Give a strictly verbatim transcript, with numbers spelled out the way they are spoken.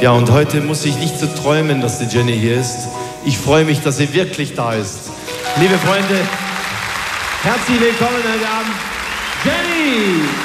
Ja, und heute muss ich nicht so träumen, dass die Jenny hier ist. Ich freue mich, dass sie wirklich da ist. Liebe Freunde, herzlich willkommen heute Abend, Jenny!